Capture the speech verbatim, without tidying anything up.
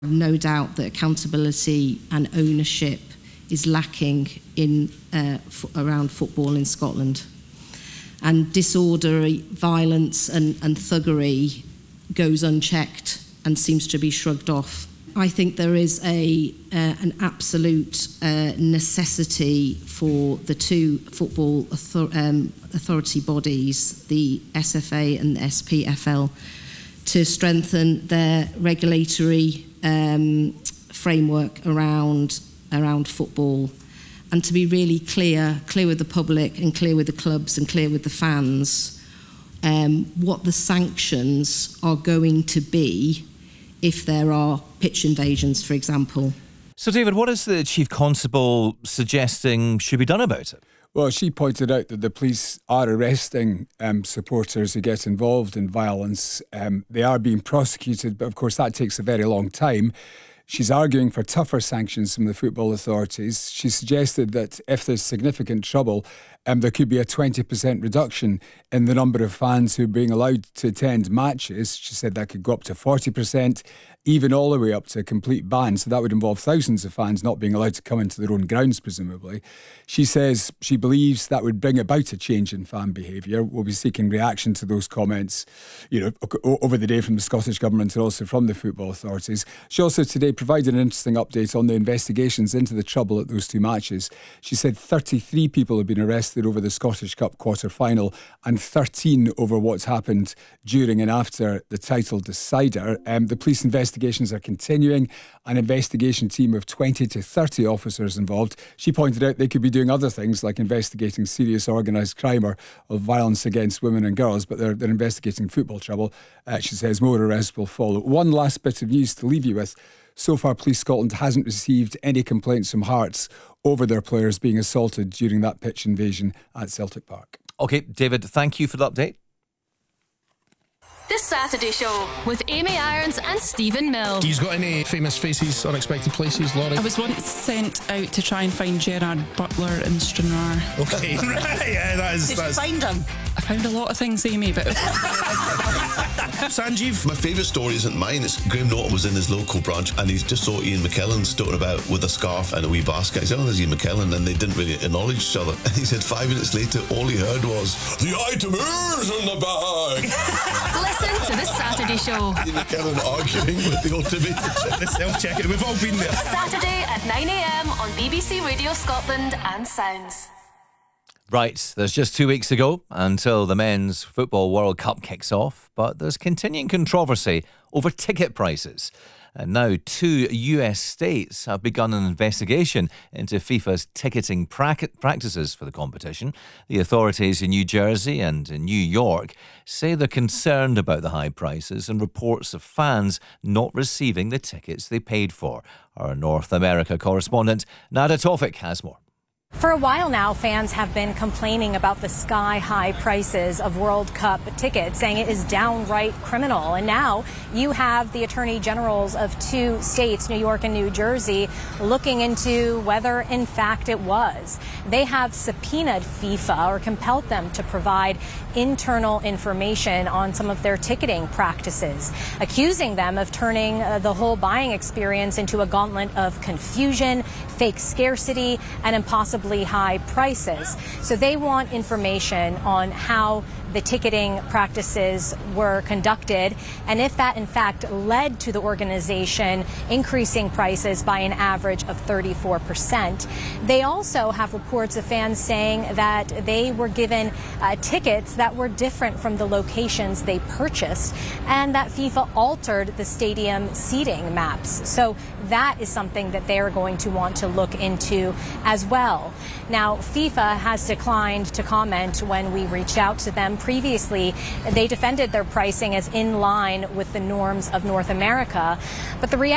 No doubt that accountability and ownership is lacking in uh, f- around football in Scotland. And disorder, violence and, and thuggery goes unchecked and seems to be shrugged off. I think there is a uh, an absolute uh, necessity for the two football author- um, authority bodies, the S F A and the S P F L, to strengthen their regulatory um, framework around around football, and to be really clear, clear with the public and clear with the clubs and clear with the fans, um, what the sanctions are going to be if there are pitch invasions, for example. So, David, what is the Chief Constable suggesting should be done about it? Well, she pointed out that the police are arresting um, supporters who get involved in violence. Um, they are being prosecuted, but of course that takes a very long time. She's arguing for tougher sanctions from the football authorities. She suggested that if there's significant trouble, um, there could be a twenty percent reduction in the number of fans who are being allowed to attend matches. She said that could go up to forty percent, even all the way up to a complete ban. So that would involve thousands of fans not being allowed to come into their own grounds, presumably. She says she believes that would bring about a change in fan behaviour. We'll be seeking reaction to those comments, you know, over the day from the Scottish Government and also from the football authorities. She also today provided an interesting update on the investigations into the trouble at those two matches. She said thirty-three people have been arrested over the Scottish Cup quarter-final and thirteen over what's happened during and after the title decider. Um, the police investigations are continuing. An investigation team of twenty to thirty officers involved. She pointed out they could be doing other things like investigating serious organised crime or, or violence against women and girls, but they're, they're investigating football trouble. Uh, she says more arrests will follow. One last bit of news to leave you with. So far, Police Scotland hasn't received any complaints from Hearts over their players being assaulted during that pitch invasion at Celtic Park. OK, David, thank you for the update. The Saturday Show with Amy Irons and Stephen Mills. He's got any famous faces, unexpected places, Laurie? I was once sent out to try and find Gerard Butler in Stranraer. Okay, right, yeah, that is... Did that's... you find him? I found a lot of things, Amy, but... Sanjeev? My favourite story isn't mine. It's Graham Norton was in his local branch and he just saw Ian McKellen stoating about with a scarf and a wee basket. He said, oh, there's Ian McKellen, and they didn't really acknowledge each other. And he said five minutes later, all he heard was, the item is in the bag. Listen to The Saturday Show. Ian McKellen arguing with the automated The self-checking. We've all been there. Saturday at nine a.m. on B B C Radio Scotland and Sounds. Right, there's just two weeks to go until the Men's Football World Cup kicks off, but there's continuing controversy over ticket prices. And now two U S states have begun an investigation into FIFA's ticketing pra- practices for the competition. The authorities in New Jersey and in New York say they're concerned about the high prices and reports of fans not receiving the tickets they paid for. Our North America correspondent Nada Tawfik has more. For a while now, fans have been complaining about the sky-high prices of World Cup tickets, saying it is downright criminal. And now you have the attorney generals of two states, New York and New Jersey, looking into whether, in fact, it was. They have subpoenaed FIFA or compelled them to provide internal information on some of their ticketing practices, accusing them of turning uh, the whole buying experience into a gauntlet of confusion, fake scarcity, and impossible high prices. So they want information on how the ticketing practices were conducted and if that in fact led to the organization increasing prices by an average of thirty-four percent. They also have reports of fans saying that they were given uh, tickets that were different from the locations they purchased and that FIFA altered the stadium seating maps. So that is something that they are going to want to look into as well. Now, FIFA has declined to comment when we reached out to them. Previously, they defended their pricing as in line with the norms of North America, but the reality